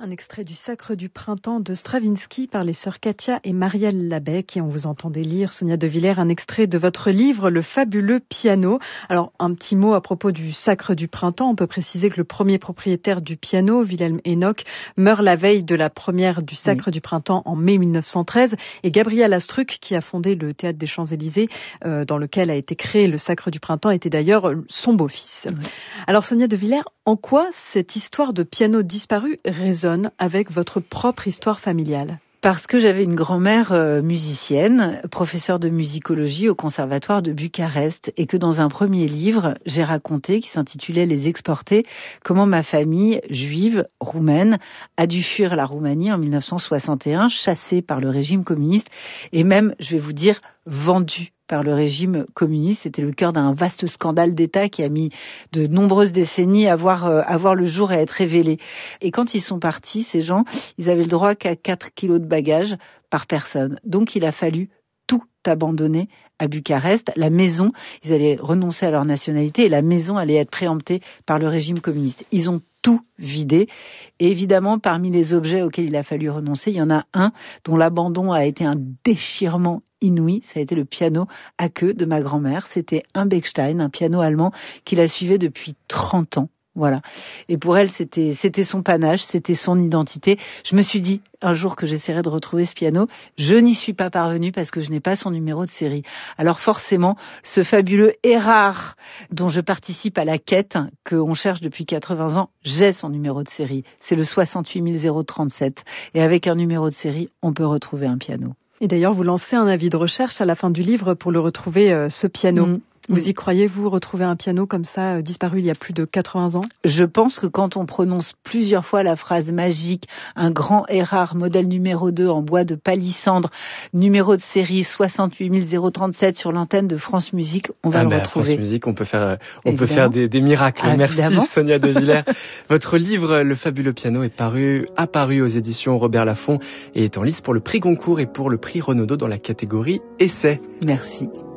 Un extrait du Sacre du printemps de Stravinsky par les sœurs Katia et Marielle Labec. Et on vous entendait lire, Sonia De Villers, un extrait de votre livre, Le fabuleux piano. Alors, un petit mot à propos du Sacre du printemps. On peut préciser que le premier propriétaire du piano, Wilhelm Enoch, meurt la veille de la première du Sacre du printemps en mai 1913. Et Gabriel Astruc, qui a fondé le Théâtre des Champs-Élysées, dans lequel a été créé le Sacre du printemps, était d'ailleurs son beau-fils. Alors, Sonia De Villers, en quoi cette histoire de piano disparu résonne avec votre propre histoire familiale? Parce que j'avais une grand-mère musicienne, professeure de musicologie au conservatoire de Bucarest, et que dans un premier livre, j'ai raconté, qui s'intitulait Les Exportés, comment ma famille juive roumaine a dû fuir la Roumanie en 1961, chassée par le régime communiste, et même, je vais vous dire, vendue par le régime communiste. C'était le cœur d'un vaste scandale d'État qui a mis de nombreuses décennies à voir le jour et à être révélé. Et quand ils sont partis, ces gens, ils avaient le droit qu'à 4 kilos de bagages par personne. Donc il a fallu tout abandonner à Bucarest. La maison, ils allaient renoncer à leur nationalité et la maison allait être préemptée par le régime communiste. Ils ont tout vidé. Et évidemment, parmi les objets auxquels il a fallu renoncer, il y en a un dont l'abandon a été un déchirement inouï, ça a été le piano à queue de ma grand-mère. C'était un Bechstein, un piano allemand qui la suivait depuis 30 ans. Voilà. Et pour elle, c'était son panache, c'était son identité. Je me suis dit un jour que j'essaierais de retrouver ce piano. Je n'y suis pas parvenue parce que je n'ai pas son numéro de série. Alors forcément, ce fabuleux et rare dont je participe à la quête, qu'on cherche depuis 80 ans, j'ai son numéro de série. C'est le 68 037. Et avec un numéro de série, on peut retrouver un piano. Et d'ailleurs, vous lancez un avis de recherche à la fin du livre pour le retrouver, ce piano. Vous y croyez, vous, retrouver un piano comme ça, disparu il y a plus de 80 ans? Je pense que quand on prononce plusieurs fois la phrase magique, un grand et rare modèle numéro 2 en bois de palissandre, numéro de série 68 037 sur l'antenne de France Musique, on va le retrouver. France Musique, on peut faire des miracles. Merci Sonia De Villers. Votre livre, Le fabuleux piano, est apparu aux éditions Robert Laffont et est en lice pour le prix Goncourt et pour le prix Renaudot dans la catégorie Essai. Merci.